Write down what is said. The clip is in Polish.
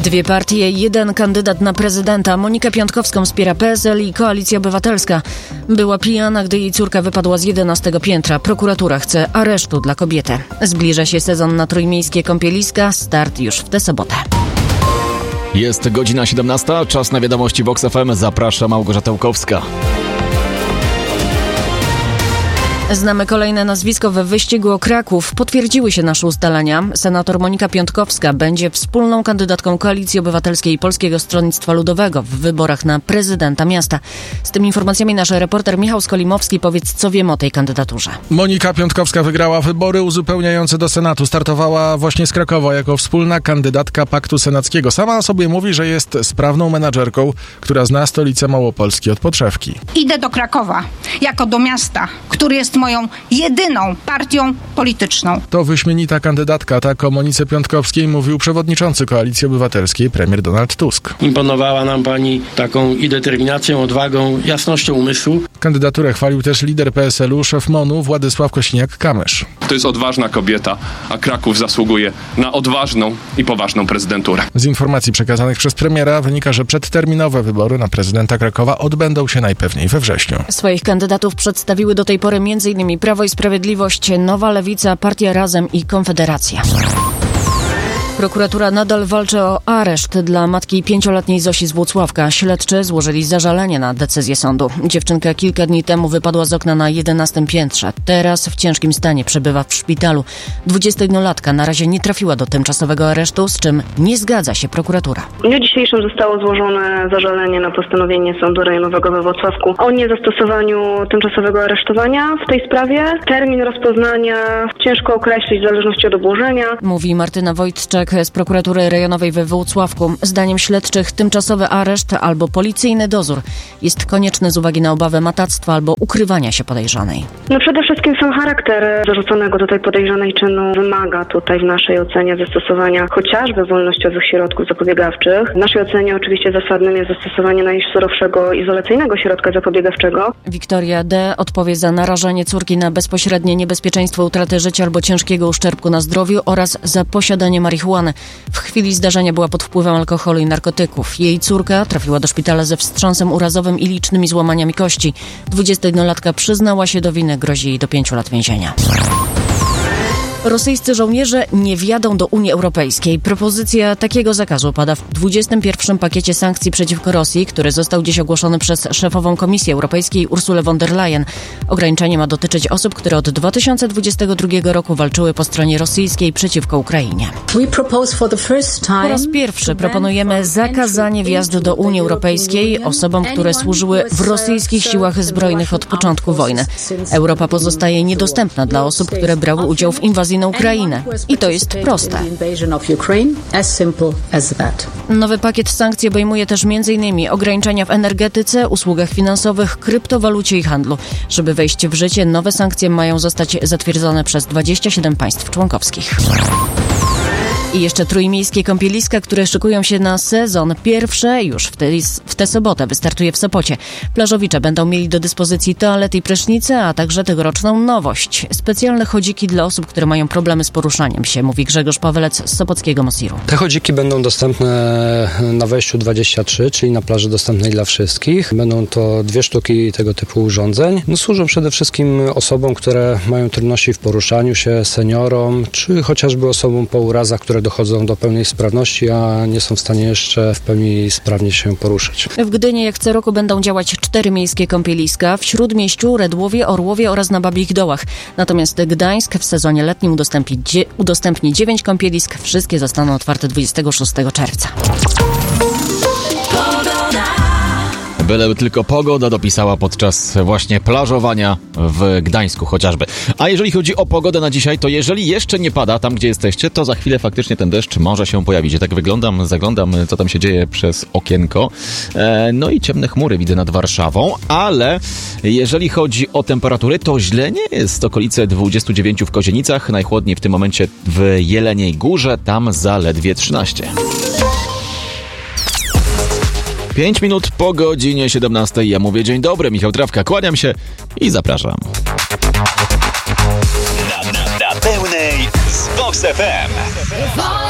Dwie partie, jeden kandydat na prezydenta. Monikę Piątkowską wspiera PSL i Koalicja Obywatelska. Była pijana, gdy jej córka wypadła z 11 piętra. Prokuratura chce aresztu dla kobiety. Zbliża się sezon na trójmiejskie kąpieliska. Start już w tę sobotę. Jest godzina 17, czas na wiadomości Vox FM. Zaprasza Małgorzata Łukowska. Znamy kolejne nazwisko we wyścigu o Kraków. Potwierdziły się nasze ustalenia. Senator Monika Piątkowska będzie wspólną kandydatką Koalicji Obywatelskiej i Polskiego Stronnictwa Ludowego w wyborach na prezydenta miasta. Z tymi informacjami nasz reporter Michał Skolimowski. Powiedz, co wiemy o tej kandydaturze. Monika Piątkowska wygrała wybory uzupełniające do Senatu. Startowała właśnie z Krakowa jako wspólna kandydatka Paktu Senackiego. Sama o sobie mówi, że jest sprawną menadżerką, która zna stolicę Małopolski od podszewki. Idę do Krakowa jako do miasta, który jest moją jedyną partią polityczną. To wyśmienita kandydatka, tak o Monice Piątkowskiej mówił przewodniczący Koalicji Obywatelskiej premier Donald Tusk. Imponowała nam pani taką i determinacją, odwagą, jasnością umysłu. Kandydaturę chwalił też lider PSL-u, szef MON-u Władysław Kosiniak-Kamysz. To jest odważna kobieta, a Kraków zasługuje na odważną i poważną prezydenturę. Z informacji przekazanych przez premiera wynika, że przedterminowe wybory na prezydenta Krakowa odbędą się najpewniej we wrześniu. Swoich kandydatów przedstawiły do tej pory m.in. Prawo i Sprawiedliwość, Nowa Lewica, Partia Razem i Konfederacja. Prokuratura nadal walczy o areszt dla matki 5-letniej Zosi z Włocławka. Śledczy złożyli zażalenie na decyzję sądu. Dziewczynka kilka dni temu wypadła z okna na 11 piętrze. Teraz w ciężkim stanie przebywa w szpitalu. 21-latka na razie nie trafiła do tymczasowego aresztu, z czym nie zgadza się prokuratura. W dniu dzisiejszym zostało złożone zażalenie na postanowienie Sądu Rejonowego we Włocławku o niezastosowaniu tymczasowego aresztowania w tej sprawie. Termin rozpoznania ciężko określić w zależności od obłożenia. Mówi Martyna Wojtczak z prokuratury rejonowej we Włocławku. Zdaniem śledczych tymczasowy areszt albo policyjny dozór jest konieczny z uwagi na obawę matactwa albo ukrywania się podejrzanej. Przede wszystkim sam charakter zarzuconego tutaj podejrzanej czynu wymaga tutaj w naszej ocenie zastosowania chociażby wolnościowych środków zapobiegawczych. W naszej ocenie oczywiście zasadnym jest zastosowanie najsurowszego izolacyjnego środka zapobiegawczego. Wiktoria D. odpowie za narażanie córki na bezpośrednie niebezpieczeństwo utraty życia albo ciężkiego uszczerbku na zdrowiu oraz za posiadanie marihuany. W chwili zdarzenia była pod wpływem alkoholu i narkotyków. Jej córka trafiła do szpitala ze wstrząsem urazowym i licznymi złamaniami kości. 21-latka przyznała się do winy, grozi jej do 5 lat więzienia. Rosyjscy żołnierze nie wjadą do Unii Europejskiej. Propozycja takiego zakazu pada w 21. pakiecie sankcji przeciwko Rosji, który został dziś ogłoszony przez szefową Komisji Europejskiej Ursulę von der Leyen. Ograniczenie ma dotyczyć osób, które od 2022 roku walczyły po stronie rosyjskiej przeciwko Ukrainie. Po raz pierwszy proponujemy zakazanie wjazdu do Unii Europejskiej osobom, które służyły w rosyjskich siłach zbrojnych od początku wojny. Europa pozostaje niedostępna dla osób, które brały udział w inwazji na Ukrainę. I to jest proste. Nowy pakiet sankcji obejmuje też m.in. ograniczenia w energetyce, usługach finansowych, kryptowalucie i handlu. Żeby wejść w życie, nowe sankcje mają zostać zatwierdzone przez 27 państw członkowskich. I jeszcze trójmiejskie kąpieliska, które szykują się na sezon. Pierwsze już w tę sobotę wystartuje w Sopocie. Plażowicze będą mieli do dyspozycji toalety i prysznice, a także tegoroczną nowość. Specjalne chodziki dla osób, które mają problemy z poruszaniem się, mówi Grzegorz Pawelec z sopockiego Mosiru. Te chodziki będą dostępne na wejściu 23, czyli na plaży dostępnej dla wszystkich. Będą to 2 sztuki tego typu urządzeń. Służą przede wszystkim osobom, które mają trudności w poruszaniu się, seniorom, czy chociażby osobom po urazach, które dochodzą do pełnej sprawności, a nie są w stanie jeszcze w pełni sprawnie się poruszać. W Gdyni jak co roku będą działać 4 miejskie kąpieliska, w Śródmieściu, Redłowie, Orłowie oraz na Babich Dołach. Natomiast Gdańsk w sezonie letnim udostępni 9 kąpielisk. Wszystkie zostaną otwarte 26 czerwca. Byle tylko pogoda dopisała podczas właśnie plażowania w Gdańsku chociażby. A jeżeli chodzi o pogodę na dzisiaj, to jeżeli jeszcze nie pada tam, gdzie jesteście, to za chwilę faktycznie ten deszcz może się pojawić. Ja tak zaglądam, co tam się dzieje przez okienko. No i ciemne chmury widzę nad Warszawą, ale jeżeli chodzi o temperatury, to źle nie jest. Okolice 29 w Kozienicach, najchłodniej w tym momencie w Jeleniej Górze, tam zaledwie 13. 5 minut po godzinie 17. Ja mówię dzień dobry, Michał Trawka, kłaniam się i zapraszam. Na pełnej z Vox FM.